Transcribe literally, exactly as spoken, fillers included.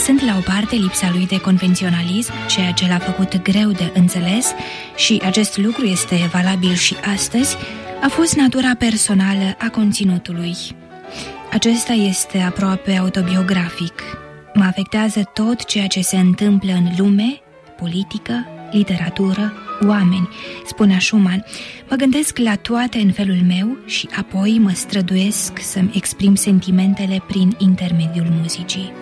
lăsând la o parte lipsa lui de convenționalism, ceea ce l-a făcut greu de înțeles, și acest lucru este valabil și astăzi, a fost natura personală a conținutului. Acesta este aproape autobiografic. Mă afectează tot ceea ce se întâmplă în lume, politică, literatură, oameni, spunea Schumann. Mă gândesc la toate în felul meu și apoi mă străduiesc să-mi exprim sentimentele prin intermediul muzicii.